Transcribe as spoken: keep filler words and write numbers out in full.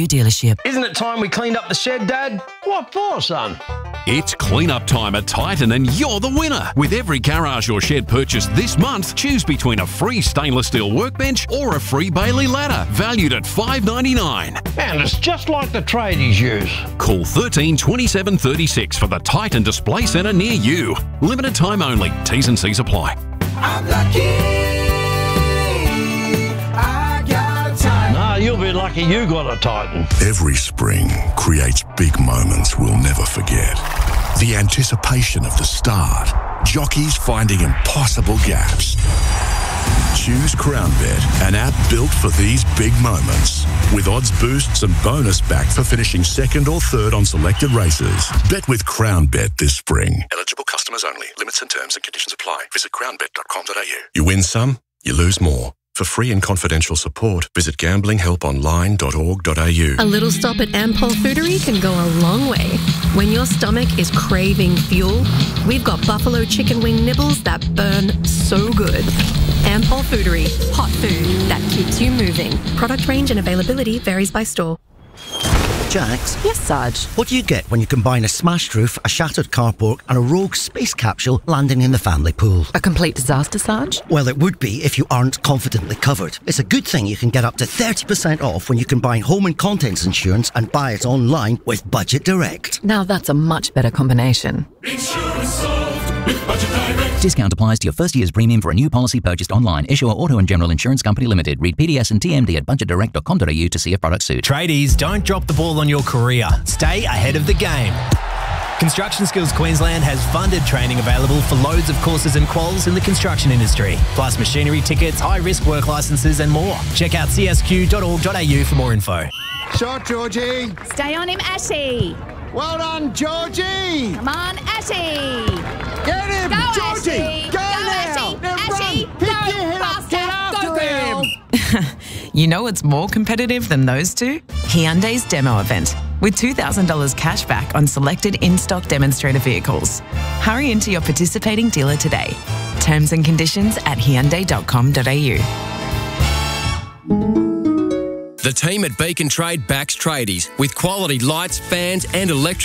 U dealership. Isn't it time we cleaned up the shed, Dad? What for, son? It's clean-up time at Titan and you're the winner. With every garage or shed purchased this month, choose between a free stainless steel workbench or a free Bailey ladder, valued at five dollars ninety-nine. And it's just like the tradies use. Call thirteen twenty-seven thirty-six for the Titan Display Centre near you. Limited time only. T's and C's apply. I'm lucky. I got a Titan. Nah, you'll be lucky you got a Titan. Every spring creates big moments we'll never forget. The anticipation of the start. Jockeys finding impossible gaps. Choose CrownBet, an app built for these big moments. With odds boosts and bonus back for finishing second or third on selected races. Bet with CrownBet this spring. Eligible customers only. Limits and terms and conditions apply. Visit crown bet dot com dot a u. You win some, you lose more. For free and confidential support, visit gambling help online dot org dot a u. A little stop at Ampol Foodery can go a long way. When your stomach is craving fuel, we've got buffalo chicken wing nibbles that burn so good. Ampol Foodery, hot food that keeps you moving. Product range and availability varies by store. Jax? Yes, Sarge? What do you get when you combine a smashed roof, a shattered carport and a rogue space capsule landing in the family pool? A complete disaster, Sarge? Well, it would be if you aren't confidently covered. It's a good thing you can get up to thirty percent off when you combine home and contents insurance and buy it online with Budget Direct. Now that's a much better combination. Insurance solved with Budget Direct. Discount applies to your first year's premium for a new policy purchased online. Issuer Auto and General Insurance Company Limited. Read P D S and T M D at budget direct dot com dot a u to see if product suit. Tradies, don't drop the ball on your career. Stay ahead of the game. Construction Skills Queensland has funded training available for loads of courses and quals in the construction industry, plus machinery tickets, high-risk work licences and more. Check out c s q dot org dot a u for more info. Shot, Georgie. Stay on him, Ashy. Well done, Georgie. Come on, Ashy. Get him, Go, Georgie. Ashy. Go, Go, now. Ashy. Now Ashy. run. Pick Go, your head up. Get faster. after Go, girl. him. You know what's more competitive than those two? Hyundai's demo event, with two thousand dollars cash back on selected in-stock demonstrator vehicles. Hurry into your participating dealer today. Terms and conditions at hyundai dot com dot a u. The team at Beacon Trade backs tradies with quality lights, fans and electric